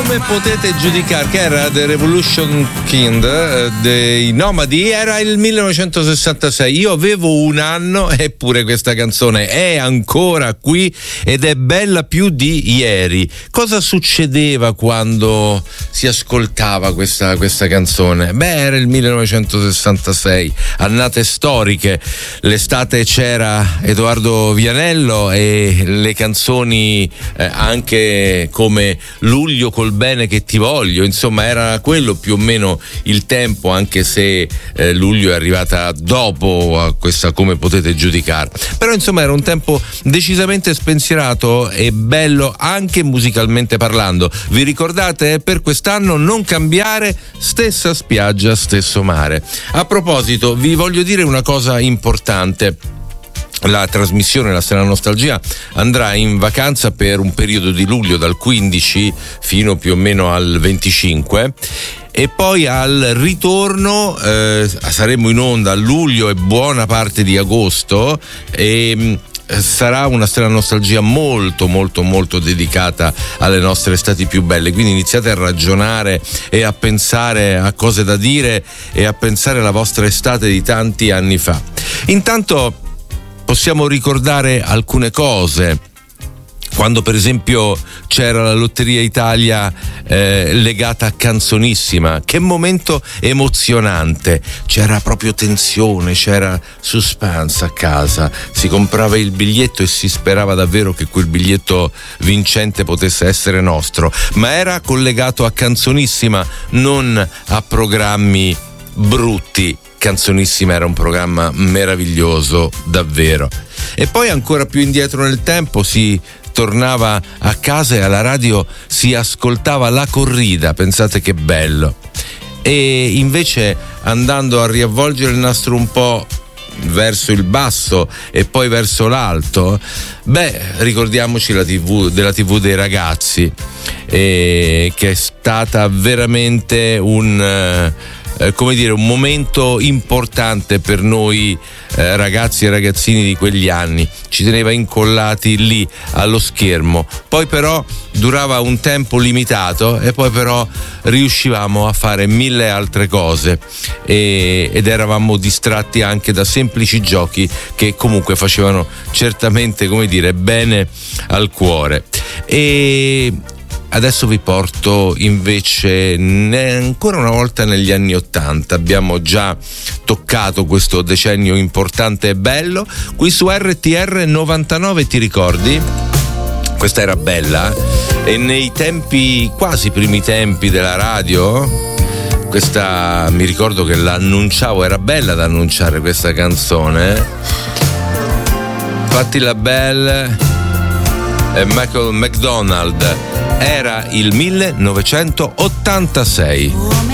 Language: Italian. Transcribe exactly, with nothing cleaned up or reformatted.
come potete giudicare, che era The Revolution Kind eh, dei Nomadi, era il millenovecentosessantasei. Io avevo un anno, eppure questa canzone è ancora qui ed è bella più di ieri. Cosa succedeva quando si ascoltava questa, questa canzone? Beh, era il millenovecentosessantasei, annate storiche. L'estate c'era Edoardo Vianello e le canzoni eh, anche come Luglio col bene che ti voglio, insomma era quello più o meno il tempo, anche se eh, luglio è arrivata dopo a questa come potete giudicare, però insomma era un tempo decisamente spensierato e bello anche musicalmente parlando. Vi ricordate? Per quest'anno non cambiare, stessa spiaggia, stesso mare. A proposito, vi voglio dire una cosa importante. La trasmissione La Strana Nostalgia andrà in vacanza per un periodo di luglio dal quindici fino più o meno al venticinque e poi al ritorno eh, saremo in onda a luglio e buona parte di agosto e sarà una Strana Nostalgia molto molto molto dedicata alle nostre estati più belle, quindi iniziate a ragionare e a pensare a cose da dire e a pensare alla vostra estate di tanti anni fa. Intanto possiamo ricordare alcune cose. Quando per esempio c'era la Lotteria Italia eh, legata a Canzonissima, che momento emozionante, c'era proprio tensione, c'era suspense a casa, si comprava il biglietto e si sperava davvero che quel biglietto vincente potesse essere nostro, ma era collegato a Canzonissima, non a programmi brutti. Canzonissima era un programma meraviglioso, davvero. E poi ancora più indietro nel tempo si tornava a casa e alla radio si ascoltava La Corrida, pensate che bello. E invece andando a riavvolgere il nastro un po' verso il basso e poi verso l'alto, beh, ricordiamoci la tivù della tivù dei ragazzi, eh, che è stata veramente un eh, come dire un momento importante per noi eh, ragazzi e ragazzini di quegli anni. Ci teneva incollati lì allo schermo, poi però durava un tempo limitato e poi però riuscivamo a fare mille altre cose e, ed eravamo distratti anche da semplici giochi che comunque facevano certamente, come dire, bene al cuore. E adesso vi porto invece ancora una volta negli anni Ottanta. Abbiamo già toccato questo decennio importante e bello qui su R T R novantanove, ti ricordi? Questa era bella e nei tempi, quasi primi tempi della radio, questa mi ricordo che l'annunciavo, era bella da annunciare questa canzone. Fatti la belle e Michael McDonald. Era il millenovecentottantasei.